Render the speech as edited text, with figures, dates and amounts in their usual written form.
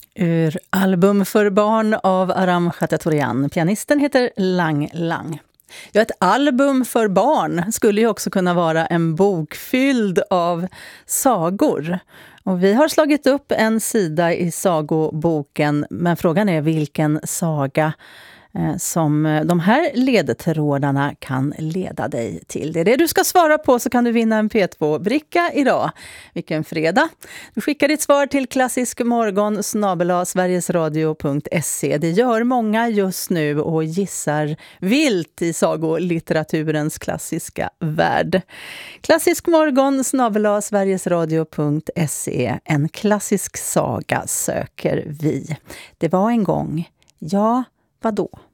Ur album för barn av Aram Khattatorian. Pianisten heter Lang Lang. Ja, ett album för barn skulle ju också kunna vara en bok fylld av sagor. Och vi har slagit upp en sida i sagoboken, men frågan är vilken saga som de här ledtrådarna kan leda dig till. Det är det du ska svara på, så kan du vinna en P2-bricka idag. Vilken fredag! Du skickar ditt svar till klassiskmorgon@sverigesradio.se. Det gör många just nu och gissar vilt i sagolitteraturens klassiska värld. klassiskmorgon@sverigesradio.se. En klassisk saga söker vi. Det var en gång. Ja, vadå?